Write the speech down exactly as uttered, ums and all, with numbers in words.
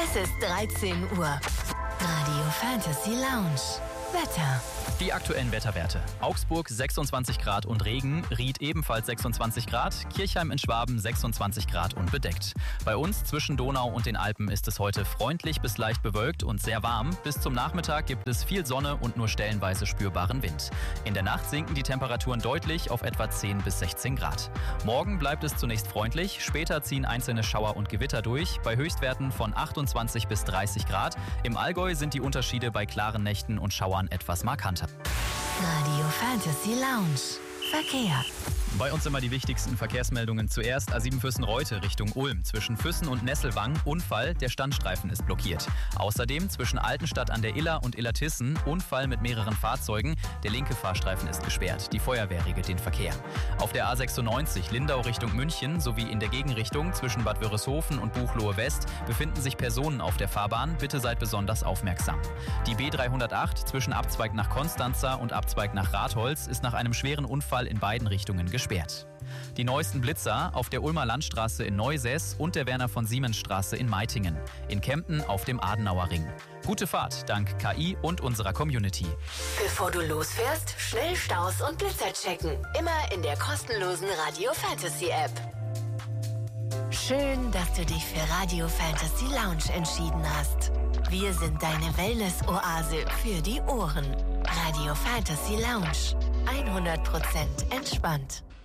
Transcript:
Es ist dreizehn Uhr. Radio Fantasy Lounge. Wetter. Die aktuellen Wetterwerte. Augsburg sechsundzwanzig Grad und Regen, Ried ebenfalls sechsundzwanzig Grad, Kirchheim in Schwaben sechsundzwanzig Grad und bedeckt. Bei uns zwischen Donau und den Alpen ist es heute freundlich bis leicht bewölkt und sehr warm. Bis zum Nachmittag gibt es viel Sonne und nur stellenweise spürbaren Wind. In der Nacht sinken die Temperaturen deutlich auf etwa zehn bis sechzehn Grad. Morgen bleibt es zunächst freundlich, später ziehen einzelne Schauer und Gewitter durch, bei Höchstwerten von achtundzwanzig bis dreißig Grad. Im Allgäu sind die Unterschiede bei klaren Nächten und Schauern etwas markanter. Radio Fantasy Lounge. Verkehr. Bei uns immer die wichtigsten Verkehrsmeldungen. Zuerst A sieben Füssen-Reute Richtung Ulm. Zwischen Füssen und Nesselwang Unfall, der Standstreifen ist blockiert. Außerdem zwischen Altenstadt an der Iller und Illertissen Unfall mit mehreren Fahrzeugen. Der linke Fahrstreifen ist gesperrt. Die Feuerwehr regelt den Verkehr. Auf der A sechsundneunzig Lindau Richtung München sowie in der Gegenrichtung zwischen Bad Wörishofen und Buchloe West befinden sich Personen auf der Fahrbahn. Bitte seid besonders aufmerksam. Die B dreihundertacht zwischen Abzweig nach Konstanza und Abzweig nach Ratholz ist nach einem schweren Unfall in beiden Richtungen gesperrt. Die neuesten Blitzer auf der Ulmer Landstraße in Neusäß und der Werner-von-Siemens-Straße in Meitingen. In Kempten auf dem Adenauer Ring. Gute Fahrt dank K I und unserer Community. Bevor du losfährst, schnell Staus und Blitzer checken. Immer in der kostenlosen Radio Fantasy App. Schön, dass du dich für Radio Fantasy Lounge entschieden hast. Wir sind deine Wellness-Oase für die Ohren. Radio Fantasy Lounge. hundert Prozent entspannt.